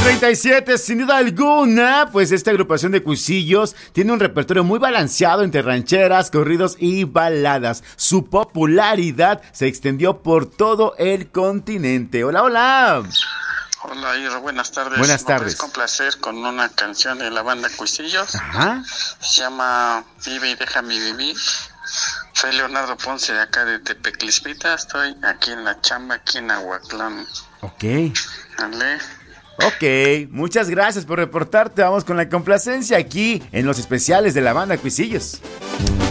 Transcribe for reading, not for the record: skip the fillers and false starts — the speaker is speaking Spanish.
8:37, sin duda alguna, pues esta agrupación de Cuisillos tiene un repertorio muy balanceado entre rancheras, corridos y baladas. Su popularidad se extendió por todo el continente. Hola, hola. Hola, Ira, buenas tardes. Buenas tardes. Me puedes complacer con una canción de la banda Cuisillos. Ajá. Se llama Vive y déjame vivir. Soy Leonardo Ponce de acá de Tepeclispita. Estoy aquí en la chamba, aquí en Aguatlán. Ok. Dale. Ok, muchas gracias por reportarte. Vamos con la complacencia aquí en los especiales de la banda Cuisillos.